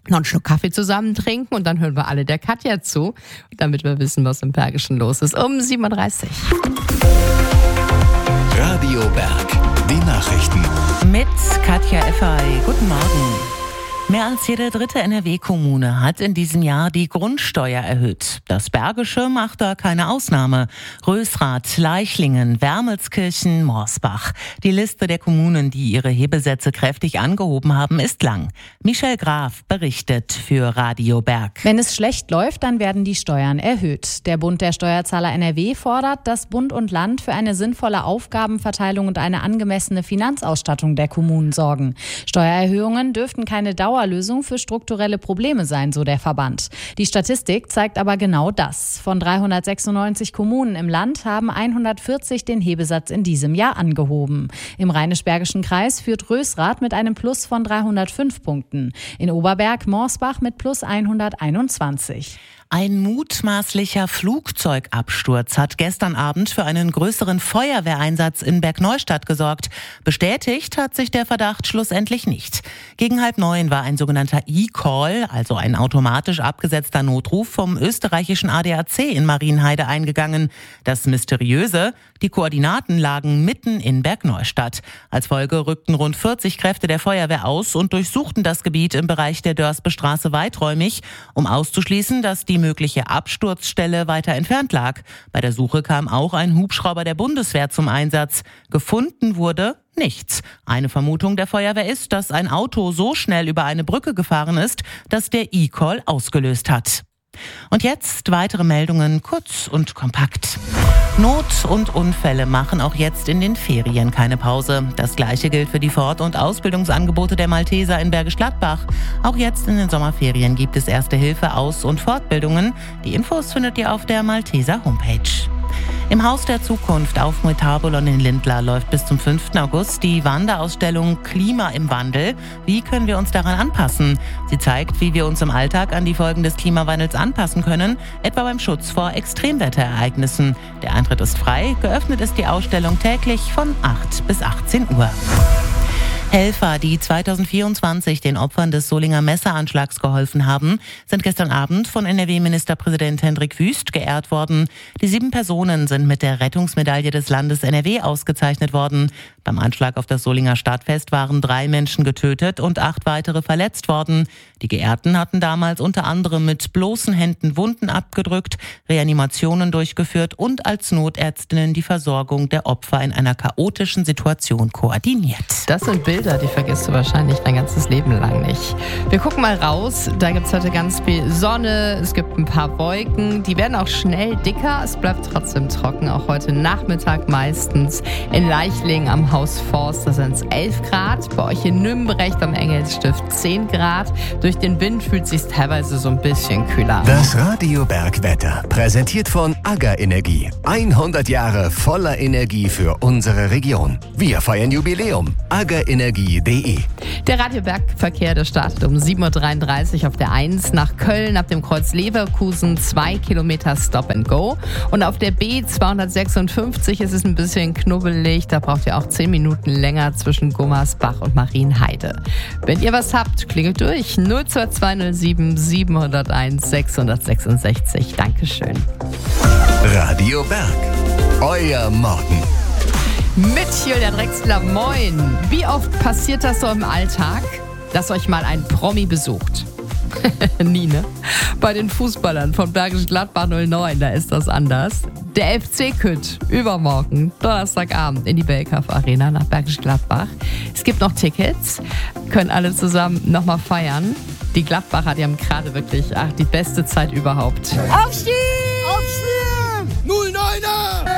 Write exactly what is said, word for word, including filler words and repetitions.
noch einen Schluck Kaffee zusammen trinken und dann hören wir alle der Katja zu, damit wir wissen, was im Bergischen los ist. Um sieben Uhr dreißig. Radio Berg, die Nachrichten. Mit Katja Effery. Guten Morgen. Mehr als jede dritte N R W-Kommune hat in diesem Jahr die Grundsteuer erhöht. Das Bergische macht da keine Ausnahme. Rösrath, Leichlingen, Wermelskirchen, Morsbach. Die Liste der Kommunen, die ihre Hebesätze kräftig angehoben haben, ist lang. Michelle Graf berichtet für Radio Berg. Wenn es schlecht läuft, dann werden die Steuern erhöht. Der Bund der Steuerzahler N R W fordert, dass Bund und Land für eine sinnvolle Aufgabenverteilung und eine angemessene Finanzausstattung der Kommunen sorgen. Steuererhöhungen dürften keine Dauer Lösung für strukturelle Probleme sein, so der Verband. Die Statistik zeigt aber genau das. Von dreihundertsechsundneunzig Kommunen im Land haben hundertvierzig den Hebesatz in diesem Jahr angehoben. Im Rheinisch-Bergischen Kreis führt Rösrath mit einem Plus von dreihundertfünf Punkten. In Oberberg Morsbach mit plus hunderteinundzwanzig. Ein mutmaßlicher Flugzeugabsturz hat gestern Abend für einen größeren Feuerwehreinsatz in Bergneustadt gesorgt. Bestätigt hat sich der Verdacht schlussendlich nicht. Gegen halb neun war ein sogenannter E-Call, also ein automatisch abgesetzter Notruf vom österreichischen A D A C in Marienheide eingegangen. Das Mysteriöse: die Koordinaten lagen mitten in Bergneustadt. Als Folge rückten rund vierzig Kräfte der Feuerwehr aus und durchsuchten das Gebiet im Bereich der Dörsbestraße weiträumig, um auszuschließen, dass die mögliche Absturzstelle weiter entfernt lag. Bei der Suche kam auch ein Hubschrauber der Bundeswehr zum Einsatz. Gefunden wurde nichts. Eine Vermutung der Feuerwehr ist, dass ein Auto so schnell über eine Brücke gefahren ist, dass der E-Call ausgelöst hat. Und jetzt weitere Meldungen, kurz und kompakt. Not und Unfälle machen auch jetzt in den Ferien keine Pause. Das Gleiche gilt für die Fort- und Ausbildungsangebote der Malteser in Bergisch Gladbach. Auch jetzt in den Sommerferien gibt es Erste Hilfe, Aus- und Fortbildungen. Die Infos findet ihr auf der Malteser Homepage. Im Haus der Zukunft auf Metabolon in Lindlar läuft bis zum fünften August die Wanderausstellung Klima im Wandel. Wie können wir uns daran anpassen? Sie zeigt, wie wir uns im Alltag an die Folgen des Klimawandels anpassen können, etwa beim Schutz vor Extremwetterereignissen. Der Eintritt ist frei, geöffnet ist die Ausstellung täglich von acht bis achtzehn Uhr. Helfer, die zweitausendvierundzwanzig den Opfern des Solinger Messeranschlags geholfen haben, sind gestern Abend von N R W-Ministerpräsident Hendrik Wüst geehrt worden. Die sieben Personen sind mit der Rettungsmedaille des Landes N R W ausgezeichnet worden. Beim Anschlag auf das Solinger Stadtfest waren drei Menschen getötet und acht weitere verletzt worden. Die Geehrten hatten damals unter anderem mit bloßen Händen Wunden abgedrückt, Reanimationen durchgeführt und als Notärztinnen die Versorgung der Opfer in einer chaotischen Situation koordiniert. Das sind Bilder, die vergisst du wahrscheinlich dein ganzes Leben lang nicht. Wir gucken mal raus. Da gibt es heute ganz viel Sonne. Es gibt ein paar Wolken. Die werden auch schnell dicker. Es bleibt trotzdem trocken. Auch heute Nachmittag meistens. In Leichlingen am Haus Forst, da sind es elf Grad. Bei euch in Nümbrecht am Engelsstift zehn Grad. Durch den Wind fühlt es sich teilweise so ein bisschen kühler an. Das Radio Berg Wetter, präsentiert von AGA Energie. hundert Jahre voller Energie für unsere Region. Wir feiern Jubiläum. aga energie punkt de. Der Radio Berg Verkehr, der startet um sieben Uhr dreiunddreißig auf der eins nach Köln ab dem Kreuz Leverkusen, zwei Kilometer Stop and Go. Und auf der B zweihundertsechsundfünfzig ist es ein bisschen knubbelig. Da braucht ihr auch zehn Minuten länger zwischen Gummersbach und Marienheide. Wenn ihr was habt, klingelt durch. null zwei zwei null sieben sieben null eins sechs sechs sechs. Dankeschön. Radio Berg, euer Morgen. Mit Julia Drechsler, moin. Wie oft passiert das so im Alltag, dass euch mal ein Promi besucht? Nie, ne? Bei den Fußballern von Bergisch Gladbach null neun, da ist das anders. Der F C Kütt, übermorgen, Donnerstagabend in die Belkauf Arena nach Bergisch Gladbach. Es gibt noch Tickets, können alle zusammen nochmal feiern. Die Gladbacher, die haben gerade wirklich ach, die beste Zeit überhaupt. Aufstieg! Aufstieg! null neuner!